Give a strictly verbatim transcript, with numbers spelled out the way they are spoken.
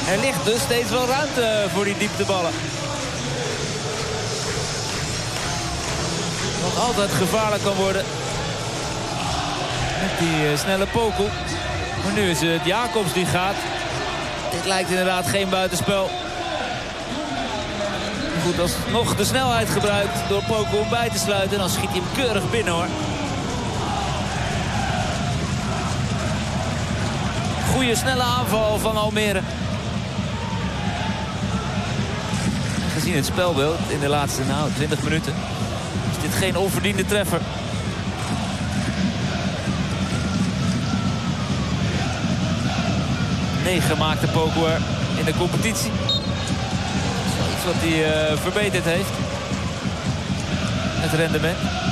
Er ligt dus steeds wel ruimte voor die diepteballen. Wat altijd gevaarlijk kan worden. Met die uh, snelle Poku. Maar nu is het Jacobs die gaat. Dit lijkt inderdaad geen buitenspel. Goed, alsnog de snelheid gebruikt door Poku om bij te sluiten. En dan schiet hij hem keurig binnen, hoor. Goeie snelle aanval van Almere. Gezien het spelbeeld in de laatste nou, twintig minuten is dit geen onverdiende treffer. Negen maakte Poku er in de competitie. Dat is wel iets wat hij uh, verbeterd heeft. Het rendement.